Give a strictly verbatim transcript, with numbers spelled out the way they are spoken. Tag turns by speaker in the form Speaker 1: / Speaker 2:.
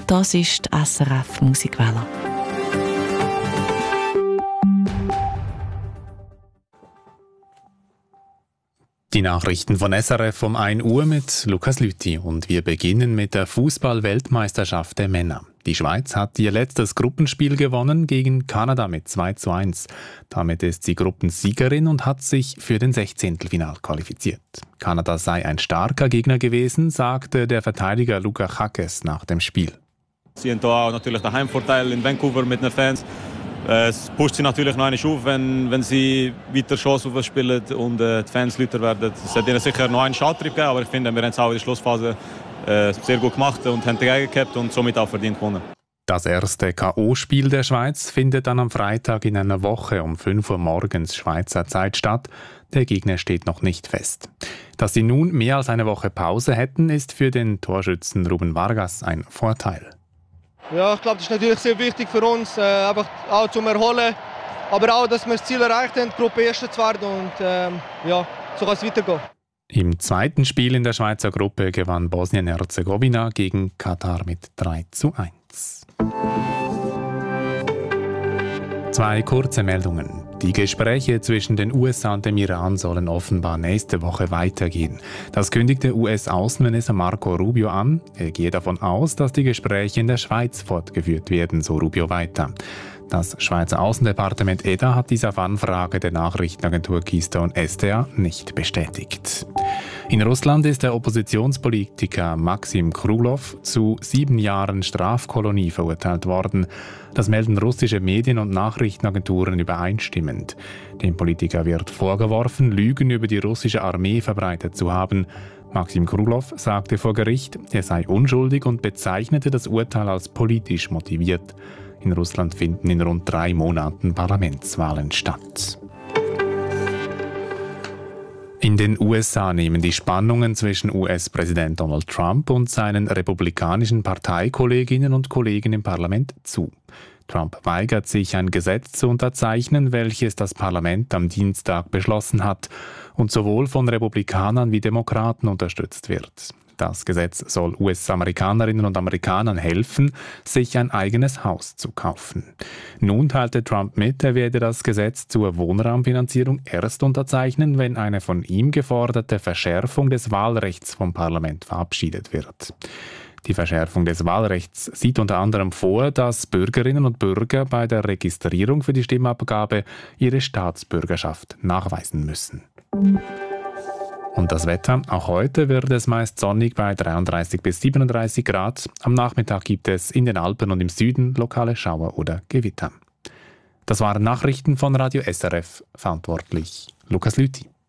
Speaker 1: Das ist die S R F Musikwelle.
Speaker 2: Die Nachrichten von S R F um ein Uhr mit Lukas Lüthi und wir beginnen mit der Fußball-Weltmeisterschaft der Männer. Die Schweiz hat ihr letztes Gruppenspiel gewonnen gegen Kanada mit zwei zu eins. Damit ist sie Gruppensiegerin und hat sich für den Sechzehntelfinal qualifiziert. Kanada sei ein starker Gegner gewesen, sagte der Verteidiger Luka Chaques nach dem Spiel.
Speaker 3: Sie haben auch natürlich den Heimvorteil in Vancouver mit den Fans. Es pusht sie natürlich noch einmal auf, wenn, wenn sie weiter Chancen aufspielen und äh, die Fans lauter werden. Es hat ihnen sicher noch einen Schalltrieb gegeben, aber ich finde, wir haben es auch in der Schlussphase äh, sehr gut gemacht und haben dagegen gehabt und somit auch verdient gewonnen.
Speaker 2: Das erste K O-Spiel der Schweiz findet dann am Freitag in einer Woche um fünf Uhr morgens Schweizer Zeit statt. Der Gegner steht noch nicht fest. Dass sie nun mehr als eine Woche Pause hätten, ist für den Torschützen Ruben Vargas ein Vorteil.
Speaker 4: Ja, ich glaube, das ist natürlich sehr wichtig für uns, äh, einfach auch zum Erholen, aber auch, dass wir das Ziel erreicht haben, Gruppe Erste zu werden und ähm, ja, so kann es weitergehen.
Speaker 2: Im zweiten Spiel in der Schweizer Gruppe gewann Bosnien-Herzegowina gegen Katar mit drei zu eins. Zwei kurze Meldungen. Die Gespräche zwischen den U S A und dem Iran sollen offenbar nächste Woche weitergehen. Das kündigte U S-Außenminister Marco Rubio an. Er gehe davon aus, dass die Gespräche in der Schweiz fortgeführt werden, so Rubio weiter. Das Schweizer Außendepartement E D A hat dies auf Anfrage der Nachrichtenagentur Keystone S D A nicht bestätigt. In Russland ist der Oppositionspolitiker Maxim Krylov zu sieben Jahren Strafkolonie verurteilt worden. Das melden russische Medien und Nachrichtenagenturen übereinstimmend. Dem Politiker wird vorgeworfen, Lügen über die russische Armee verbreitet zu haben. Maxim Krylov sagte vor Gericht, er sei unschuldig und bezeichnete das Urteil als politisch motiviert. In Russland finden in rund drei Monaten Parlamentswahlen statt. In den U S A nehmen die Spannungen zwischen U S-Präsident Donald Trump und seinen republikanischen Parteikolleginnen und Kollegen im Parlament zu. Trump weigert sich, ein Gesetz zu unterzeichnen, welches das Parlament am Dienstag beschlossen hat und sowohl von Republikanern wie Demokraten unterstützt wird. Das Gesetz soll U S-Amerikanerinnen und Amerikanern helfen, sich ein eigenes Haus zu kaufen. Nun teilte Trump mit, er werde das Gesetz zur Wohnraumfinanzierung erst unterzeichnen, wenn eine von ihm geforderte Verschärfung des Wahlrechts vom Parlament verabschiedet wird. Die Verschärfung des Wahlrechts sieht unter anderem vor, dass Bürgerinnen und Bürger bei der Registrierung für die Stimmabgabe ihre Staatsbürgerschaft nachweisen müssen. Und das Wetter, auch heute wird es meist sonnig bei dreiunddreißig bis siebenunddreißig Grad. Am Nachmittag gibt es in den Alpen und im Süden lokale Schauer oder Gewitter. Das waren Nachrichten von Radio S R F, verantwortlich Lukas Lüthi.